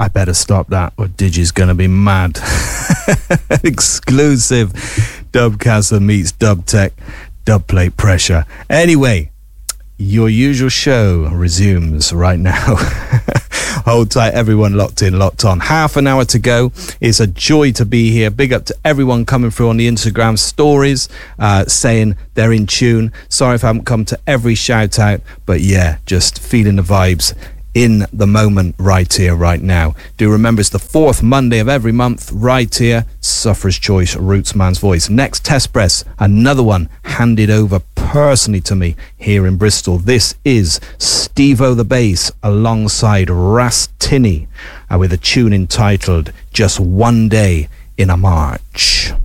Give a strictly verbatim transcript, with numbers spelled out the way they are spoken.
I better stop that or Digi's gonna be mad. Exclusive Dubcaster meets Dubtech, Dubplate Pressure. Anyway, your usual show resumes right now. Hold tight, everyone, locked in, locked on. Half an hour to go. It's a joy to be here. Big up to everyone coming through on the Instagram stories, uh, saying they're in tune. Sorry if I haven't come to every shout out, but yeah, just feeling the vibes in the moment right here, right now. Do remember it's the fourth Monday of every month right here. Sufferer's Choice, Rootsman's Voice. Next test press, another one handed over personally to me here in Bristol. This is Steve-O the Bass alongside Ras Tinney uh, with a tune entitled Just One Day in a March.